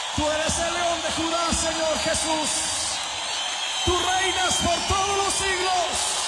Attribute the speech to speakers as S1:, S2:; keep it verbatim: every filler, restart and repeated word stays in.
S1: Tú eres el león de Judá, Señor Jesús. Tú reinas por todos los siglos.